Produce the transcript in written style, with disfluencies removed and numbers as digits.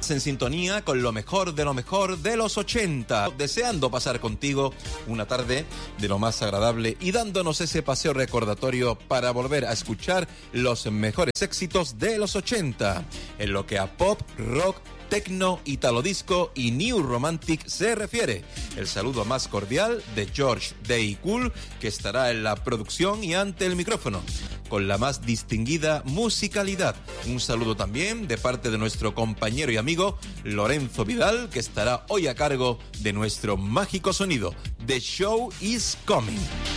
Estás en sintonía con lo mejor de los 80, deseando pasar contigo una tarde de lo más agradable y dándonos ese paseo recordatorio para volver a escuchar los mejores éxitos de los 80, en lo que a pop, rock, techno, italo disco y new romantic se refiere. El saludo más cordial de George Day Cool, que estará en la producción y ante el micrófono, con la más distinguida musicalidad. Un saludo también de parte de nuestro compañero y amigo Lorenzo Vidal, que estará hoy a cargo de nuestro mágico sonido. The show is coming.